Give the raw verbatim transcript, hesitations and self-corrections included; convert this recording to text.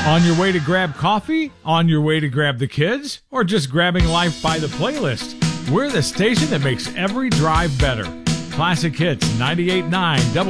On your way to grab coffee? On your way to grab the kids? Or just grabbing life by the playlist? We're the station that makes every drive better. Classic Hits ninety-eight point nine W.